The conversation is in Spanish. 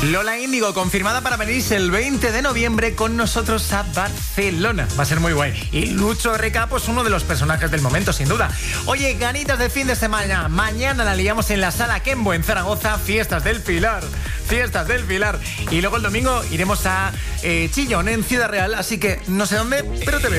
Lola Índigo, confirmada para venirse el 20 de noviembre con nosotros a Barcelona. Va a ser muy guay. Y Lucho RK, pues uno de los personajes del momento, sin duda. Oye, ganitas de fin de semana. Mañana la liamos en la Sala Kembo en Zaragoza, Fiestas del Pilar. Fiestas del Pilar. Y luego el domingo iremos a Chillón, en Ciudad Real. Así que no sé dónde, pero te veo.